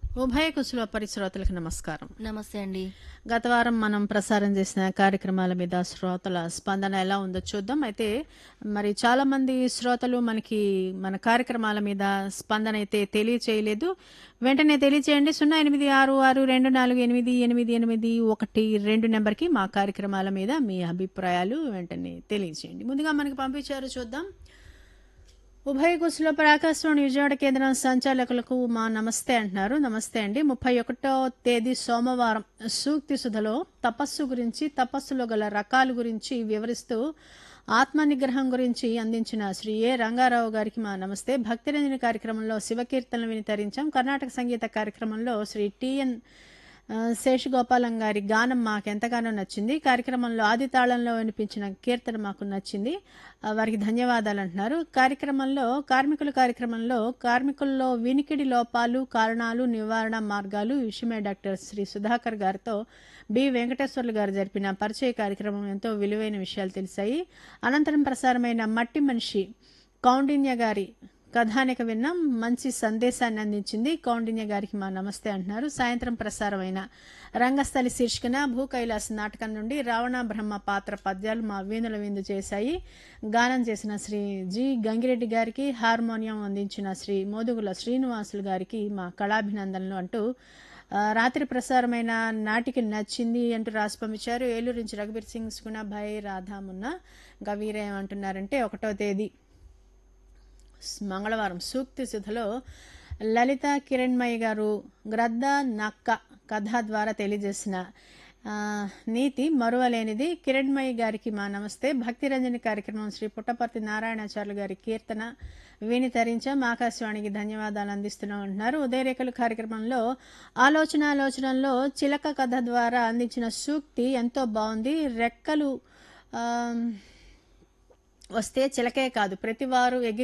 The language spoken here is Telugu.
ఉభయ కుశల పరిశ్రోతలకు నమస్కారం. నమస్తే అండి. గత వారం మనం ప్రసారం చేసిన కార్యక్రమాల మీద శ్రోతల స్పందన ఎలా ఉందో చూద్దాం. అయితే మరి చాలా మంది శ్రోతలు మనకి మన కార్యక్రమాల మీద స్పందన అయితే తెలియచేయలేదు. వెంటనే తెలియచేయండి. 086624888812 నెంబర్కి మా కార్యక్రమాల మీద మీ అభిప్రాయాలు వెంటనే తెలియచేయండి. ముందుగా మనకి పంపించారు చూద్దాం. ఉభయ కుశల ఆకాశవాణి విజయవాడ కేంద్రం సంచాలకులకు మా నమస్తే అంటున్నారు. నమస్తే అండి. 31వ తేదీ సోమవారం సూక్తి సుధలో తపస్సు గురించి, తపస్సులో గల రకాల గురించి వివరిస్తూ ఆత్మ నిగ్రహం గురించి అందించిన శ్రీ ఏ రంగారావు గారికి మా నమస్తే. భక్తిరంజని కార్యక్రమంలో శివకీర్తనలు విని తరించాం. కర్ణాటక సంగీత కార్యక్రమంలో శ్రీ టిఎన్ శేషగోపాలం గారి గానం మాకు ఎంతగానో నచ్చింది. కార్యక్రమంలో ఆది తాళంలో వినిపించిన కీర్తన మాకు నచ్చింది. వారికి ధన్యవాదాలు అంటున్నారు. కార్యక్రమంలో కార్మికుల్లో వినికిడి లోపాలు, కారణాలు, నివారణ మార్గాలు విషయమై డాక్టర్ శ్రీ సుధాకర్ గారితో బి వెంకటేశ్వర్లు గారు జరిపిన పరిచయ కార్యక్రమం ఎంతో విలువైన విషయాలు తెలిసాయి. అనంతరం ప్రసారమైన మట్టి మనిషి కౌండిన్య గారి కథానిక విన్నాం. మంచి సందేశాన్ని అందించింది. కౌండిన్య గారికి మా నమస్తే అంటున్నారు. సాయంత్రం ప్రసారమైన రంగస్థలి శీర్షికన భూ కైలాస నాటకం నుండి రావణ బ్రహ్మ పాత్ర పద్యాలు మా వీణుల విందు చేశాయి. గానం చేసిన శ్రీ జి గంగిరెడ్డి గారికి, హార్మోనియం అందించిన శ్రీ మోదుగుల శ్రీనివాసులు గారికి మా కళాభినందనలు అంటూ రాత్రి ప్రసారమైన నాటికి నచ్చింది అంటూ రాసి పంపించారు. ఏలూరు నుంచి రఘుబీర్ సింగ్, సుగుణాభాయ్, రాధామున్న. ఇంకా వీరేమంటున్నారంటే 1వ తేదీ మంగళవారం సూక్తి సుధలో లలిత కిరణ్మయ్య గారు గ్రద్ద నక్క కథ ద్వారా తెలియజేసిన నీతి మరువలేనిది. కిరణ్మయ్య గారికి మా నమస్తే. భక్తిరంజని కార్యక్రమం శ్రీ పుట్టపర్తి నారాయణాచార్యులు గారి కీర్తన విని తరించాం. ఆకాశవాణికి ధన్యవాదాలు అందిస్తున్నాం అంటున్నారు. ఉదయరేఖలు కార్యక్రమంలో ఆలోచనలో చిలక కథ ద్వారా అందించిన సూక్తి ఎంతో బాగుంది. రెక్కలు వస్తే చిలకే కాదు, ప్రతివారు